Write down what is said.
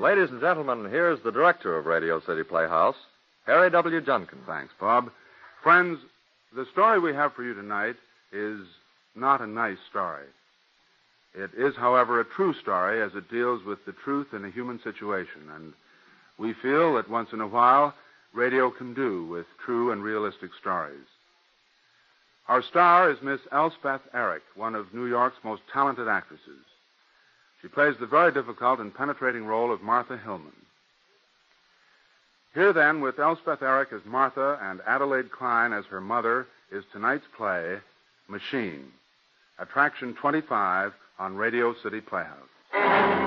Ladies and gentlemen, here's the director of Radio City Playhouse, Harry W. Junkin. Thanks, Bob. Friends, the story we have for you tonight is not a nice story. It is, however, a true story as it deals with the truth in a human situation, and we feel that once in a while, radio can do with true and realistic stories. Our star is Miss Elspeth Eric, one of New York's most talented actresses. She plays the very difficult and penetrating role of Martha Hillman. Here, then, with Elspeth Eric as Martha and Adelaide Klein as her mother, is tonight's play, Machine, Attraction 25 on Radio City Playhouse.